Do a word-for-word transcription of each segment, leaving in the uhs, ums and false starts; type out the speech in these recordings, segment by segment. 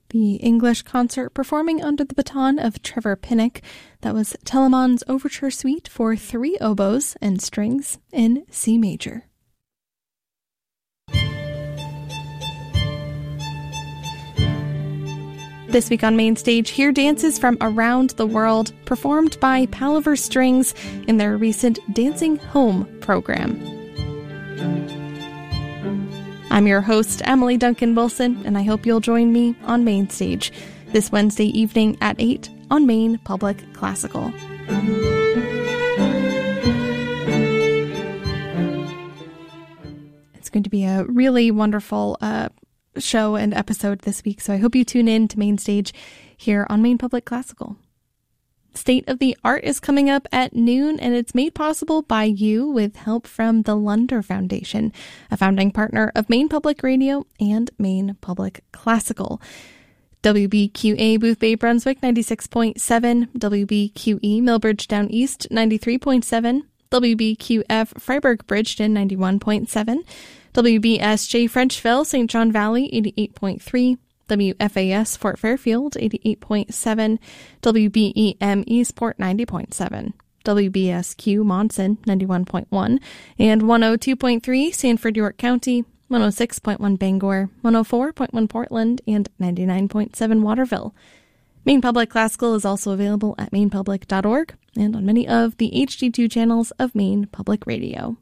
The English concert performing under the baton of Trevor Pinnock. That was Telemann's Overture Suite for three oboes and strings in C major. This week on Main Stage, hear dances from around the world performed by Palaver Strings in their recent Dancing Home program. I'm your host, Emily Duncan Wilson, and I hope you'll join me on Main Stage this Wednesday evening at eight on Maine Public Classical. It's going to be a really wonderful uh, show and episode this week, so I hope you tune in to Main Stage here on Maine Public Classical. State of the Art is coming up at noon, and it's made possible by you with help from the Lunder Foundation, a founding partner of Maine Public Radio and Maine Public Classical. W B Q A Boothbay Brunswick ninety-six point seven, W B Q E Millbridge Down East ninety-three point seven, W B Q F Freiburg Bridgeton ninety-one point seven, W B S J Frenchville Saint John Valley eighty-eight point three, W F A S Fort Fairfield eighty-eight point seven, W B E M Eastport ninety point seven, W B S Q Monson ninety-one point one, and one oh two point three Sanford York County, one oh six point one Bangor, one oh four point one Portland, and ninety-nine point seven Waterville. Maine Public Classical is also available at maine public dot org and on many of the H D two channels of Maine Public Radio.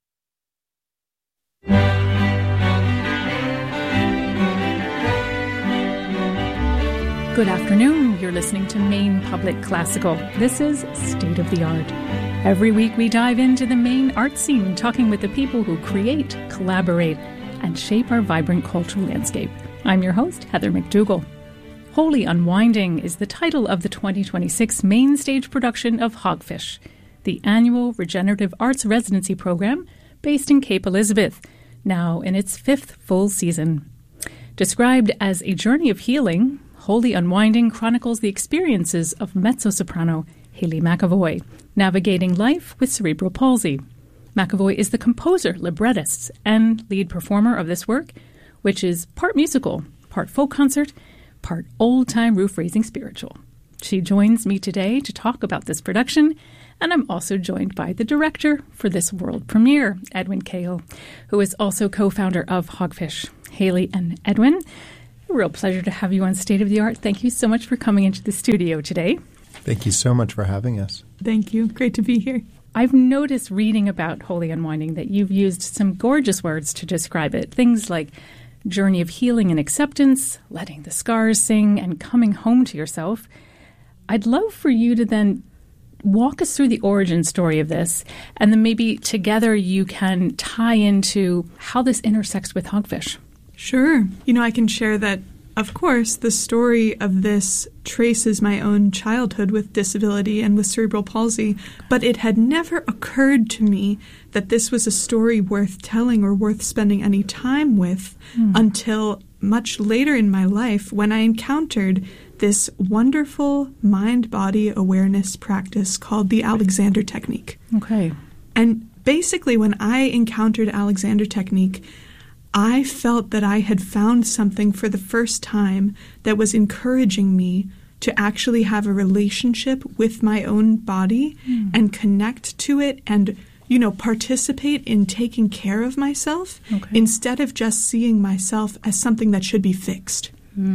Good afternoon. You're listening to Maine Public Classical. This is State of the Art. Every week we dive into the Maine art scene, talking with the people who create, collaborate, and shape our vibrant cultural landscape. I'm your host, Heather McDougall. Holy Unwinding is the title of the twenty twenty-six Main Stage production of Hogfish, the annual regenerative arts residency program based in Cape Elizabeth, now in its fifth full season. Described as a journey of healing, Holy Unwinding chronicles the experiences of mezzo-soprano Hayley McAvoy, navigating life with cerebral palsy. McAvoy is the composer, librettist, and lead performer of this work, which is part musical, part folk concert, part old-time roof-raising spiritual. She joins me today to talk about this production, and I'm also joined by the director for this world premiere, Edwin Cahill, who is also co-founder of Hogfish. Hayley and Edwin, a real pleasure to have you on State of the Art. Thank you so much for coming into the studio today. Thank you so much for having us. Thank you. Great to be here. I've noticed reading about Holy Unwinding that you've used some gorgeous words to describe it. Things like journey of healing and acceptance, letting the scars sing, and coming home to yourself. I'd love for you to then walk us through the origin story of this, and then maybe together you can tie into how this intersects with Hogfish. Sure. You know, I can share that, of course, the story of this traces my own childhood with disability and with cerebral palsy, but it had never occurred to me that this was a story worth telling or worth spending any time with mm. until much later in my life when I encountered this wonderful mind-body awareness practice called the Alexander Technique. Okay. And basically, when I encountered Alexander Technique, I felt that I had found something for the first time that was encouraging me to actually have a relationship with my own body mm. and connect to it and, you know, participate in taking care of myself okay. instead of just seeing myself as something that should be fixed.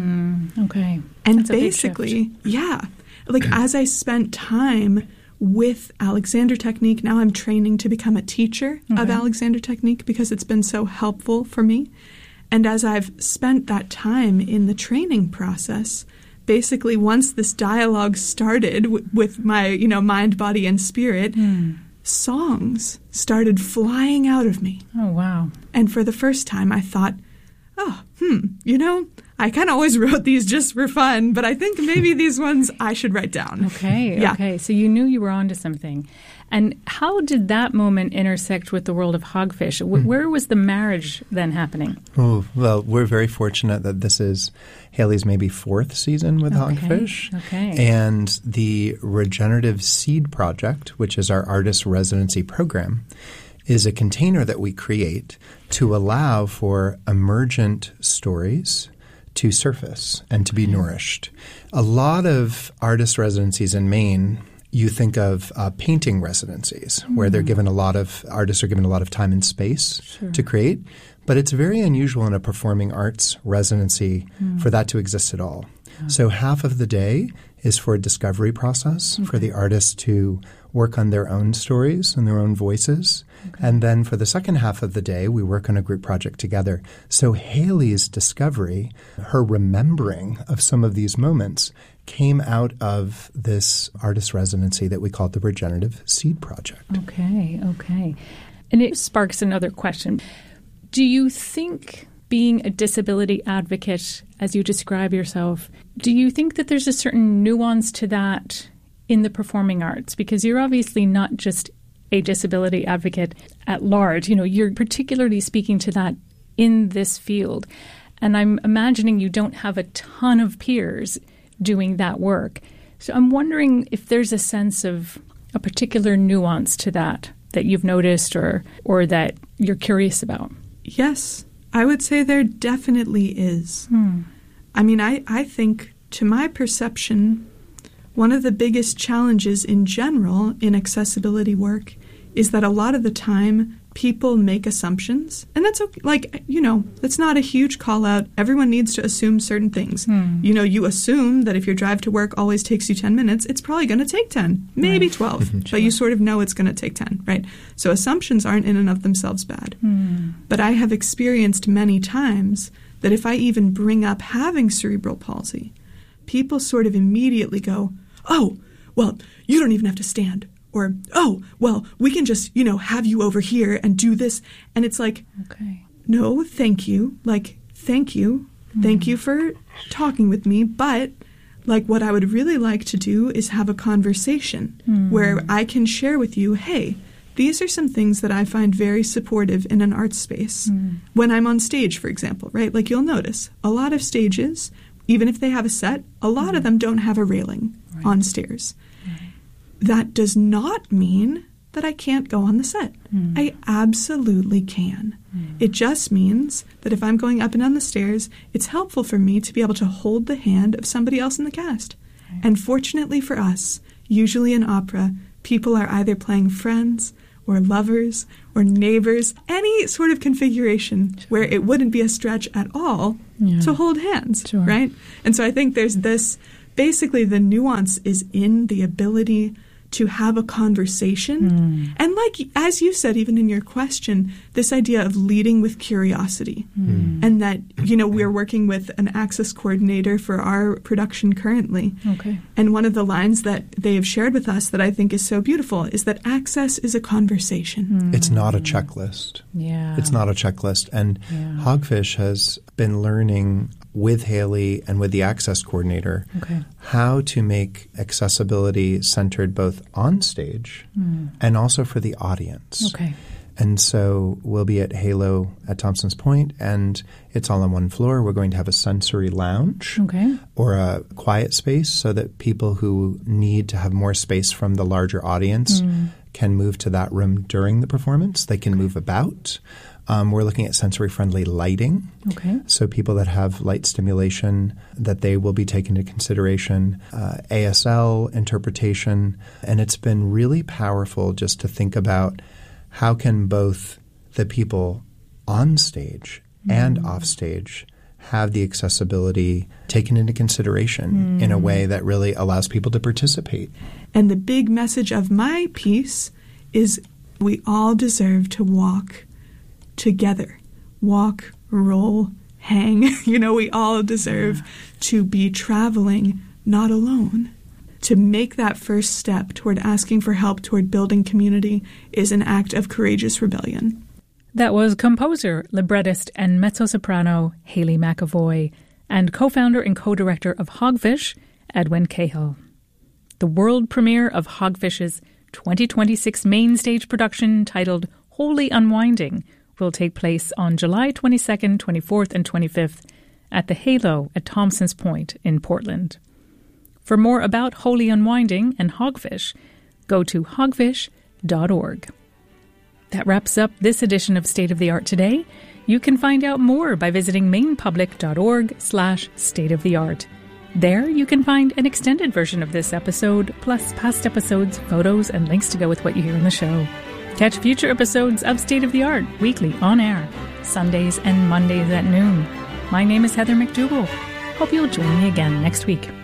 Mm, okay. And That's basically, yeah, like as I spent time with Alexander Technique, now I'm training to become a teacher okay. of Alexander Technique because it's been so helpful for me. And as I've spent that time in the training process, basically once this dialogue started w- with my, you know, mind, body, and spirit, mm. songs started flying out of me. Oh, wow. And for the first time, I thought, oh, hmm, you know, I kind of always wrote these just for fun, but I think maybe these ones I should write down. Okay, yeah. okay. So you knew you were onto something. And how did that moment intersect with the world of Hogfish? W- mm. Where was the marriage then happening? Oh, well, we're very fortunate that this is Hayley's maybe fourth season with okay. Hogfish. Okay. And the Regenerative Seed Project, which is our artist residency program, is a container that we create to allow for emergent stories to surface and to be nourished. A lot of artist residencies in Maine, you think of uh, painting residencies mm. where they're given a lot of – artists are given a lot of time and space sure. to create. But it's very unusual in a performing arts residency mm. for that to exist at all. Yeah. So half of the day is for a discovery process okay. for the artists to work on their own stories and their own voices. Okay. And then for the second half of the day, we work on a group project together. So Haley's discovery, her remembering of some of these moments came out of this artist residency that we called the Regenerative Seed Project. Okay, okay. And it sparks another question. Do you think being a disability advocate, as you describe yourself, do you think that there's a certain nuance to that in the performing arts? Because you're obviously not just a disability advocate at large. You know, you're particularly speaking to that in this field. And I'm imagining you don't have a ton of peers doing that work. So I'm wondering if there's a sense of a particular nuance to that that you've noticed or or that you're curious about. Yes, I would say there definitely is. Hmm. I mean, I, I think, to my perception, one of the biggest challenges in general in accessibility work is that a lot of the time people make assumptions. And that's okay. Like, you know, that's not a huge call out. Everyone needs to assume certain things. Hmm. You know, you assume that if your drive to work always takes you ten minutes, it's probably going to take ten, maybe right. twelve. Sure. But you sort of know it's going to take ten, right? So assumptions aren't in and of themselves bad. Hmm. But I have experienced many times that if I even bring up having cerebral palsy, people sort of immediately go, oh, well, you don't even have to stand. Or, oh, well, we can just, you know, have you over here and do this. And it's like, okay. no, thank you. Like, thank you. Mm. Thank you for talking with me. But, like, what I would really like to do is have a conversation mm. where I can share with you, hey, these are some things that I find very supportive in an art space. Mm. When I'm on stage, for example, right? Like, you'll notice a lot of stages, even if they have a set, a lot mm. of them don't have a railing right. on stairs. Right. That does not mean that I can't go on the set. Mm. I absolutely can. Mm. It just means that if I'm going up and down the stairs, it's helpful for me to be able to hold the hand of somebody else in the cast. Right. And fortunately for us, usually in opera, people are either playing friends or lovers or neighbors, any sort of configuration sure. where it wouldn't be a stretch at all yeah. to hold hands, sure. right? And so I think there's this, basically the nuance is in the ability to have a conversation. Mm. And like, as you said, even in your question, this idea of leading with curiosity. Mm. And that, you know, we're working with an access coordinator for our production currently. Okay. And one of the lines that they have shared with us that I think is so beautiful is that access is a conversation. Mm. It's not a checklist. Yeah. It's not a checklist. And yeah. Hogfish has been learning with Haley and with the access coordinator okay. how to make accessibility centered both on stage mm. and also for the audience. Okay. And so we'll be at Halo at Thompson's Point, and it's all on one floor. We're going to have a sensory lounge okay. or a quiet space so that people who need to have more space from the larger audience mm. can move to that room during the performance. They can okay. move about. Um, we're looking at sensory-friendly lighting. Okay. So people that have light stimulation, that they will be taken into consideration. Uh, A S L interpretation. And it's been really powerful just to think about how can both the people on stage mm. and off stage have the accessibility taken into consideration mm. in a way that really allows people to participate. And the big message of my piece is we all deserve to walk together. Walk, roll, hang. You know, we all deserve yeah. to be traveling, not alone. To make that first step toward asking for help, toward building community, is an act of courageous rebellion. That was composer, librettist, and mezzo-soprano Haley McAvoy, and co-founder and co-director of Hogfish, Edwin Cahill. The world premiere of Hogfish's twenty twenty-six main stage production titled Holy Unwinding will take place on July twenty-second, twenty-fourth, and twenty-fifth at the Halo at Thompson's Point in Portland. For more about Holy Unwinding and Hogfish, go to hogfish dot org. That wraps up this edition of State of the Art Today. You can find out more by visiting mainepublic.org slash state of the art. There you can find an extended version of this episode, plus past episodes, photos, and links to go with what you hear in the show. Catch future episodes of State of the Art weekly on air, Sundays and Mondays at noon. My name is Heather McDougall. Hope you'll join me again next week.